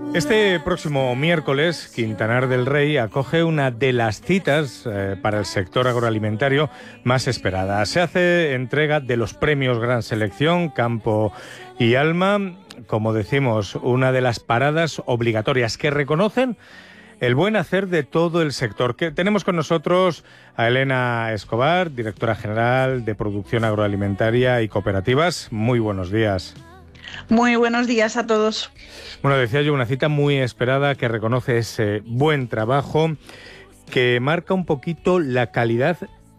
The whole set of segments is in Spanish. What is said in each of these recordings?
Este próximo miércoles, Quintanar del Rey acoge una de las citas para el sector agroalimentario más esperada. Se hace entrega de los premios Gran Selección, Campo y Alma, como decimos, una de las paradas obligatorias que reconocen el buen hacer de todo el sector. Tenemos con nosotros a Elena Escobar, directora general de Producción Agroalimentaria y Cooperativas. Muy buenos días. Muy buenos días a todos. Bueno, decía yo, una cita muy esperada que reconoce ese buen trabajo, que marca un poquito la calidad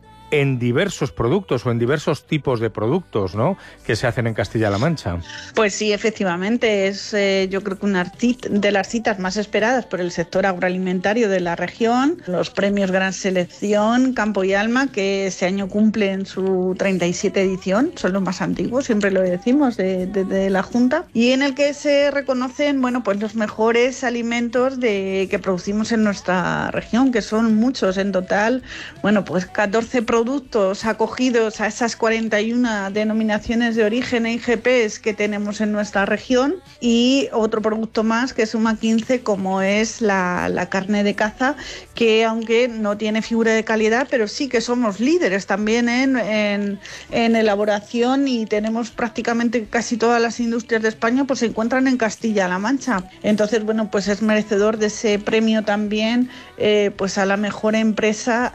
en diversos productos o en diversos tipos de productos, ¿no?, que se hacen en Castilla-La Mancha. Pues sí, efectivamente, es yo creo que una de las citas más esperadas por el sector agroalimentario de la región. Los premios Gran Selección, Campo y Alma, que este año cumplen su 37 edición, son los más antiguos, siempre lo decimos, de la Junta, y en el que se reconocen, bueno, pues los mejores alimentos que producimos en nuestra región, que son muchos en total, bueno, pues 14 productos acogidos a esas 41 denominaciones de origen e IGPs que tenemos en nuestra región, y otro producto más que suma 15, como es la carne de caza, que aunque no tiene figura de calidad, pero sí que somos líderes también en elaboración, y tenemos prácticamente casi todas las industrias de España pues se encuentran en Castilla-La Mancha. Entonces, bueno, pues es merecedor de ese premio también pues a la mejor empresa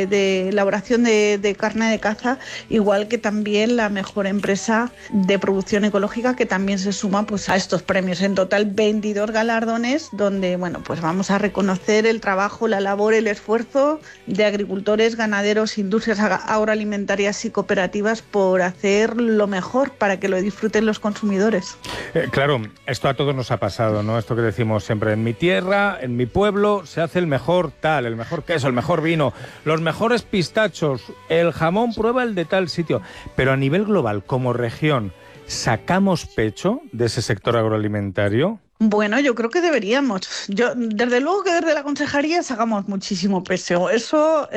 de elaboración de carne de caza, igual que también la mejor empresa de producción ecológica, que también se suma pues a estos premios. En total 22 galardones, donde bueno, pues vamos a reconocer el trabajo, la labor, el esfuerzo de agricultores, ganaderos, industrias agroalimentarias y cooperativas por hacer lo mejor para que lo disfruten los consumidores. Claro, esto a todos nos ha pasado, ¿no? Esto que decimos siempre: en mi tierra, en mi pueblo, se hace el mejor tal, el mejor queso, el mejor vino, los mejores pistachos, el jamón prueba el de tal sitio. Pero a nivel global, como región, ¿sacamos pecho de ese sector agroalimentario? Bueno, yo creo que deberíamos. Yo, desde luego que desde la consejería sacamos muchísimo peso. Eso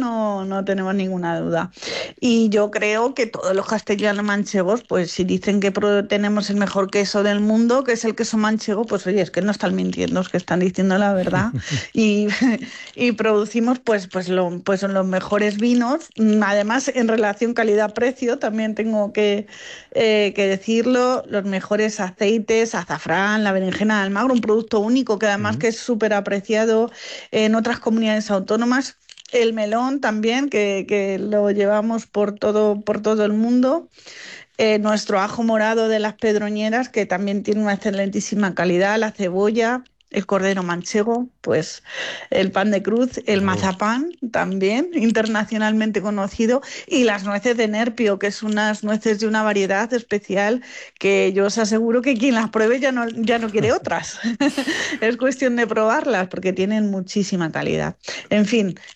no tenemos ninguna duda. Y yo creo que todos los castellanos manchegos, pues si dicen que tenemos el mejor queso del mundo, que es el queso manchego, pues oye, es que no están mintiendo, es que están diciendo la verdad. y producimos pues los mejores vinos. Además, en relación calidad-precio, también tengo que decirlo, los mejores aceites, azafrán, la berenjena de Almagro, un producto único que además que es súper apreciado en otras comunidades autónomas. El melón también, que lo llevamos por todo el mundo. Nuestro ajo morado de las Pedroñeras, que también tiene una excelentísima calidad. La cebolla, el cordero manchego, pues el pan de cruz, el mazapán también internacionalmente conocido, y las nueces de Nerpio, que es unas nueces de una variedad especial que yo os aseguro que quien las pruebe ya no quiere otras. Es cuestión de probarlas porque tienen muchísima calidad. En fin,